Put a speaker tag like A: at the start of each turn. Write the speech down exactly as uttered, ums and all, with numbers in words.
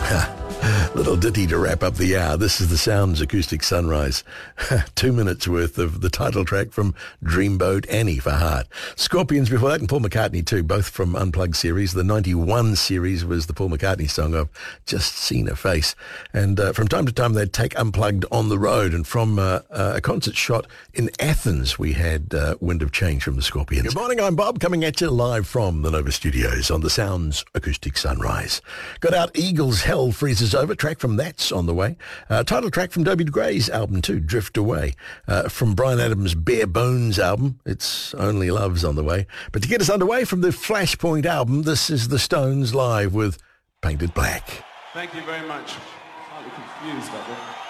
A: Little ditty to wrap up the hour. This is the Sounds Acoustic Sunrise. Two minutes worth of the title track from Dreamboat, Annie for Heart. Scorpions before that, and Paul McCartney too, both from Unplugged series. The ninety-one series was the Paul McCartney song, I've Just Seen a Face. And uh, from time to time they'd take Unplugged on the road. And from uh, uh, a concert shot in Athens, we had uh, Wind of Change from the Scorpions. Good morning, I'm Bob, coming at you live from the Nova Studios on the Sounds Acoustic Sunrise. Got out Eagles, Hell Freezes Over, track from That's on the way. Uh, title track from Dobie Gray's album too, Drift Away. Uh, from Brian Adams' Bare Bones album, It's Only Love's on the way. But to get us underway from the Flashpoint album, this is the Stones live with Painted Black.
B: Thank you very much. Slightly confused about that.